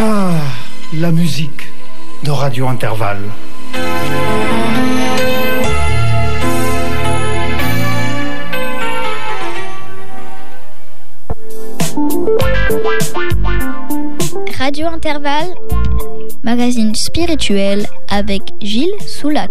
Ah, la musique de Radio Intervalle. Radio Intervalle, magazine spirituel avec Gilles Soulac.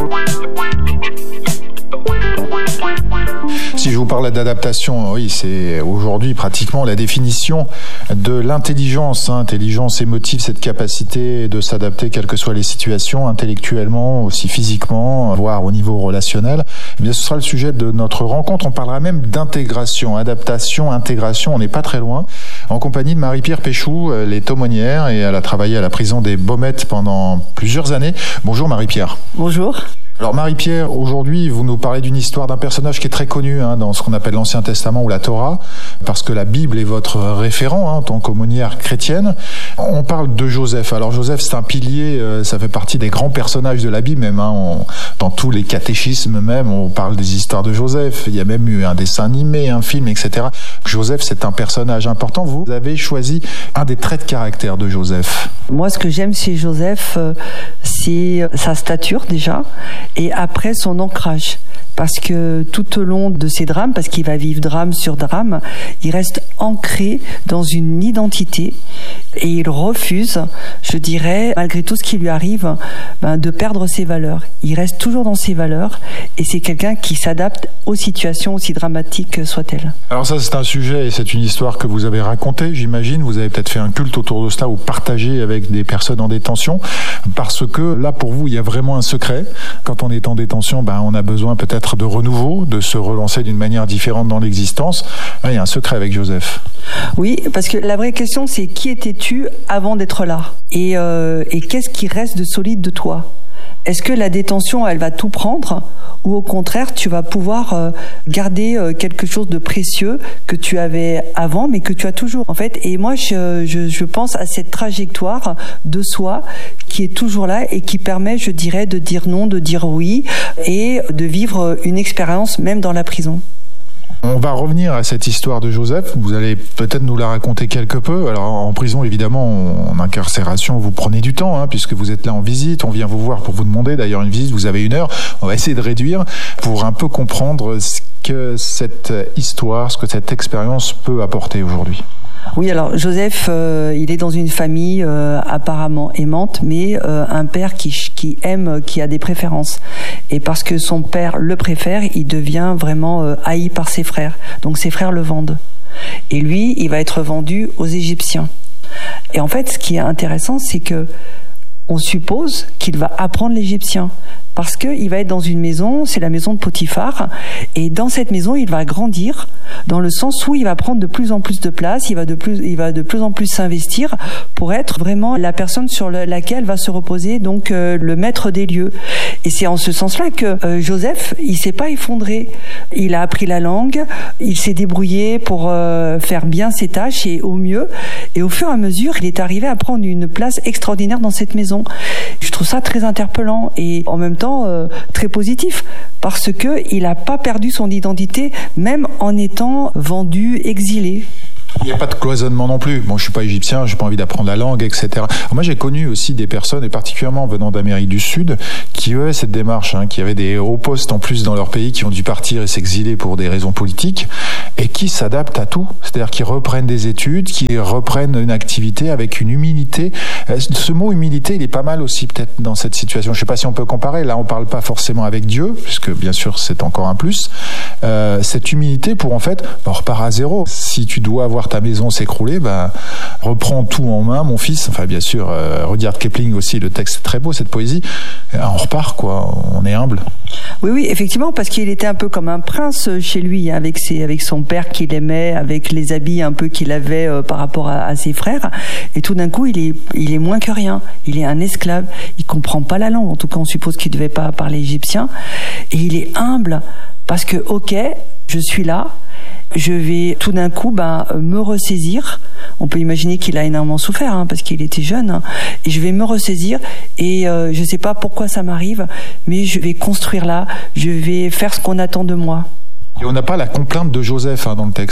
Si je vous parle d'adaptation, oui, c'est aujourd'hui pratiquement la définition de l'intelligence, intelligence émotive, cette capacité de s'adapter quelles que soient les situations, intellectuellement, aussi physiquement, voire au niveau relationnel. Eh bien, ce sera le sujet de notre rencontre. On parlera même d'intégration, adaptation, intégration, on n'est pas très loin. En compagnie de Marie-Pierre Péchou, elle est aumônière et elle a travaillé à la prison des Baumettes pendant plusieurs années. Bonjour Marie-Pierre. Bonjour. Alors Marie-Pierre, aujourd'hui vous nous parlez d'une histoire d'un personnage qui est très connu dans ce qu'on appelle l'Ancien Testament ou la Torah, parce que la Bible est votre référent en tant qu'aumônière chrétienne. On parle de Joseph. Alors Joseph, c'est un pilier, ça fait partie des grands personnages de la Bible même. Dans tous les catéchismes même, on parle des histoires de Joseph. Il y a même eu un dessin animé, un film, etc. Joseph, c'est un personnage important. Vous avez choisi un des traits de caractère de Joseph. Moi, ce que j'aime chez Joseph, c'est sa stature déjà, et après son ancrage. Parce que tout au long de ces drames, parce qu'il va vivre drame sur drame, il reste ancré dans une identité et il refuse, je dirais, malgré tout ce qui lui arrive, de perdre ses valeurs. Il reste toujours dans ses valeurs et c'est quelqu'un qui s'adapte aux situations aussi dramatiques soient-elles. Alors ça, c'est un sujet et c'est une histoire que vous avez racontée, j'imagine. Vous avez peut-être fait un culte autour de cela ou partagé avec des personnes en détention, parce que là, pour vous, il y a vraiment un secret. Quand on est en détention, on a besoin peut-être de renouveau, de se relancer d'une manière différente dans l'existence. Là, il y a un secret avec Joseph. Oui, parce que la vraie question, c'est qui étais-tu avant d'être là ? Et qu'est-ce qui reste de solide de toi ? Est-ce que la détention, elle va tout prendre ? Ou au contraire, tu vas pouvoir garder quelque chose de précieux que tu avais avant, mais que tu as toujours, en fait. Et moi, je pense à cette trajectoire de soi qui est toujours là et qui permet, je dirais, de dire non, de dire oui et de vivre une expérience même dans la prison. On va revenir à cette histoire de Joseph. Vous allez peut-être nous la raconter quelque peu. Alors en prison, évidemment, en incarcération, vous prenez du temps, puisque vous êtes là en visite. On vient vous voir pour vous demander. D'ailleurs, une visite, vous avez 1 heure. On va essayer de réduire pour un peu comprendre ce que cette histoire, ce que cette expérience peut apporter aujourd'hui. Oui, alors Joseph, il est dans une famille apparemment aimante, mais un père qui aime, qui a des préférences. Et parce que son père le préfère, il devient vraiment haï par ses frères. Donc ses frères le vendent. Et lui, il va être vendu aux Égyptiens. Et en fait, ce qui est intéressant, c'est que on suppose qu'il va apprendre l'égyptien. Parce qu'il va être dans une maison, c'est la maison de Potiphar, et dans cette maison, il va grandir, dans le sens où il va prendre de plus en plus de place, il va de plus en plus s'investir pour être vraiment la personne sur laquelle va se reposer donc le maître des lieux. Et c'est en ce sens-là que Joseph, il s'est pas effondré. Il a appris la langue, il s'est débrouillé pour faire bien ses tâches et au mieux. Et au fur et à mesure, il est arrivé à prendre une place extraordinaire dans cette maison. Je trouve ça très interpellant et en même temps très positif, parce que il n'a pas perdu son identité, même en étant vendu, exilé. Il n'y a pas de cloisonnement non plus. Bon, je suis pas égyptien, j'ai pas envie d'apprendre la langue, etc. Moi, j'ai connu aussi des personnes, et particulièrement venant d'Amérique du Sud, qui avaient cette démarche, qui avaient des hauts postes en plus dans leur pays, qui ont dû partir et s'exiler pour des raisons politiques, et qui s'adaptent à tout. C'est-à-dire qui reprennent des études, qui reprennent une activité avec une humilité. Ce mot humilité, il est pas mal aussi peut-être dans cette situation. Je sais pas si on peut comparer. Là, on parle pas forcément avec Dieu, puisque bien sûr, c'est encore un plus. Cette humilité pour en fait, on repart à zéro. Si tu dois avoir ta maison s'écrouler, reprends tout en main, mon fils. Enfin, bien sûr, Rudyard Kipling aussi, le texte est très beau, cette poésie. On repart, quoi. On est humble. Oui, effectivement, parce qu'il était un peu comme un prince chez lui, avec son père qu'il aimait, avec les habits un peu qu'il avait par rapport à ses frères. Et tout d'un coup, il est moins que rien. Il est un esclave. Il comprend pas la langue. En tout cas, on suppose qu'il devait pas parler égyptien. Et il est humble parce que, ok, je suis là. Je vais tout d'un coup me ressaisir. On peut imaginer qu'il a énormément souffert parce qu'il était jeune. Et je vais me ressaisir et je sais pas pourquoi ça m'arrive, mais je vais construire là. Je vais faire ce qu'on attend de moi. Et on n'a pas la complainte de Joseph dans le texte.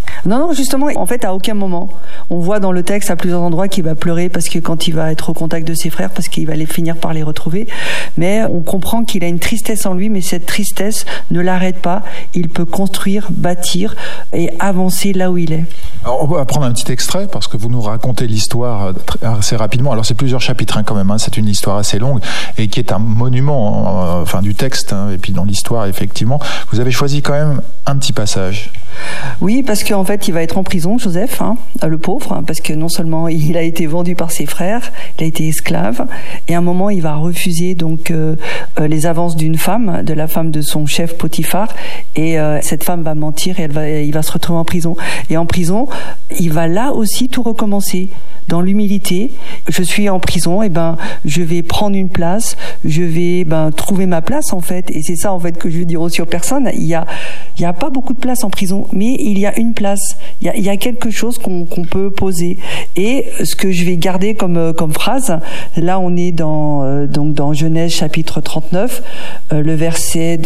Non, justement, en fait, à aucun moment. On voit dans le texte à plusieurs endroits qu'il va pleurer parce que quand il va être au contact de ses frères, parce qu'il va finir par les retrouver. Mais on comprend qu'il a une tristesse en lui, mais cette tristesse ne l'arrête pas. Il peut construire, bâtir et avancer là où il est. Alors, on va prendre un petit extrait parce que vous nous racontez l'histoire assez rapidement. Alors, c'est plusieurs chapitres quand même. C'est une histoire assez longue et qui est un monument du texte et puis dans l'histoire, effectivement. Vous avez choisi quand même un petit passage. Oui, parce qu'en fait, il va être en prison, Joseph, le pauvre, parce que non seulement il a été vendu par ses frères, il a été esclave, et à un moment, il va refuser donc les avances d'une femme, de la femme de son chef Potiphar, et cette femme va mentir et il va se retrouver en prison. Et en prison, il va là aussi tout recommencer. Dans l'humilité, je suis en prison, je vais prendre une place, je vais trouver ma place en fait, et c'est ça en fait que je veux dire aussi aux personnes. Il y a pas beaucoup de place en prison, mais il y a une place, il y a quelque chose qu'on peut poser. Et ce que je vais garder comme phrase, là on est dans Genèse chapitre 39, le verset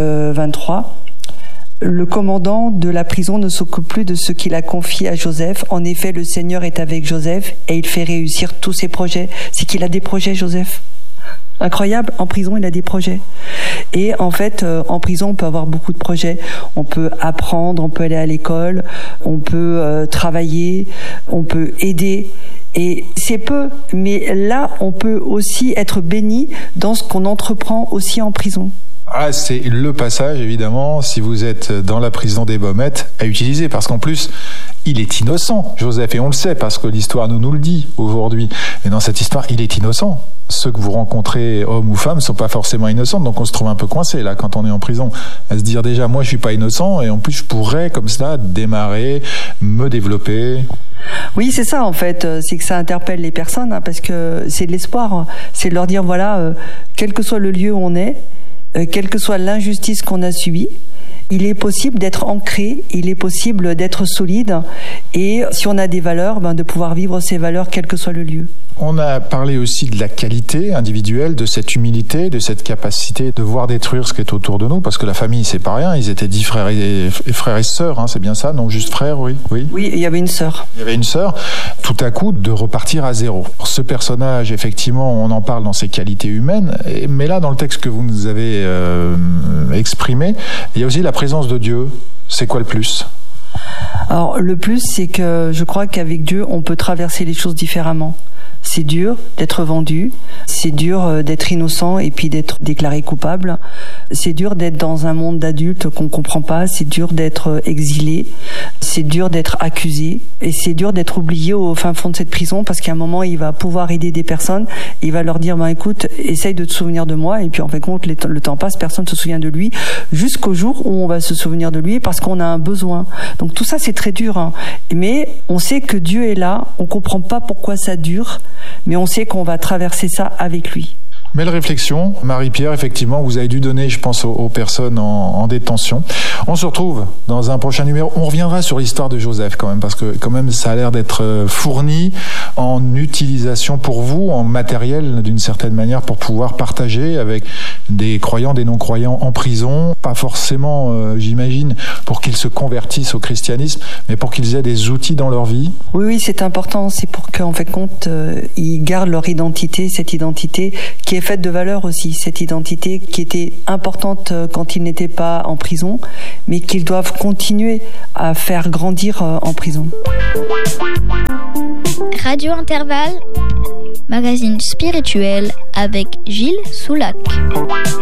23. Le commandant de la prison ne s'occupe plus de ce qu'il a confié à Joseph. En effet, le Seigneur est avec Joseph et il fait réussir tous ses projets. C'est qu'il a des projets, Joseph. Incroyable, en prison, il a des projets. Et en fait, en prison, on peut avoir beaucoup de projets. On peut apprendre, on peut aller à l'école, on peut travailler, on peut aider. Et c'est peu, mais là, on peut aussi être béni dans ce qu'on entreprend aussi en prison. Ah, c'est le passage, évidemment, si vous êtes dans la prison des Baumettes, à utiliser, parce qu'en plus, il est innocent, Joseph, et on le sait, parce que l'histoire nous le dit aujourd'hui. Mais dans cette histoire, il est innocent. Ceux que vous rencontrez, hommes ou femmes, ne sont pas forcément innocents, donc on se trouve un peu coincé, là, quand on est en prison, à se dire déjà, moi, je suis pas innocent, et en plus, je pourrais, comme ça, démarrer, me développer. Oui, c'est ça, en fait, c'est que ça interpelle les personnes, parce que c'est de l'espoir, c'est de leur dire, voilà, quel que soit le lieu où on est, quelle que soit l'injustice qu'on a subie, il est possible d'être ancré, il est possible d'être solide, et si on a des valeurs, de pouvoir vivre ces valeurs quel que soit le lieu. On a parlé aussi de la qualité individuelle, de cette humilité, de cette capacité de voir détruire ce qui est autour de nous, parce que la famille, c'est pas rien, ils étaient 10 frères et sœurs, c'est bien ça, non juste frères, oui. Oui, il y avait une sœur. Il y avait une sœur, tout à coup, de repartir à zéro. Ce personnage, effectivement, on en parle dans ses qualités humaines, mais là, dans le texte que vous nous avez exprimé, il y a aussi la présence de Dieu. C'est quoi le plus ? Alors, le plus, c'est que je crois qu'avec Dieu, on peut traverser les choses différemment. C'est dur d'être vendu, c'est dur d'être innocent et puis d'être déclaré coupable. C'est dur d'être dans un monde d'adultes qu'on comprend pas, c'est dur d'être exilé, c'est dur d'être accusé et c'est dur d'être oublié au fin fond de cette prison parce qu'à un moment il va pouvoir aider des personnes, il va leur dire écoute, essaye de te souvenir de moi et puis en fait compte le temps passe, personne ne se souvient de lui jusqu'au jour où on va se souvenir de lui parce qu'on a un besoin. Donc tout ça c'est très dur, mais on sait que Dieu est là, on comprend pas pourquoi ça dure. Mais on sait qu'on va traverser ça avec lui. Belle réflexion, Marie-Pierre, effectivement, vous avez dû donner, je pense, aux personnes en détention. On se retrouve dans un prochain numéro. On reviendra sur l'histoire de Joseph quand même, parce que quand même, ça a l'air d'être fourni en utilisation pour vous, en matériel d'une certaine manière, pour pouvoir partager avec des croyants, des non-croyants en prison. Pas forcément, j'imagine, pour qu'ils se convertissent au christianisme, mais pour qu'ils aient des outils dans leur vie. Oui, c'est important. C'est pour qu'en fait compte, ils gardent leur identité, cette identité qui est faite de valeurs aussi, cette identité qui était importante quand ils n'étaient pas en prison, mais qu'ils doivent continuer à faire grandir en prison. Radio Intervalle, magazine spirituel avec Gilles Soulac.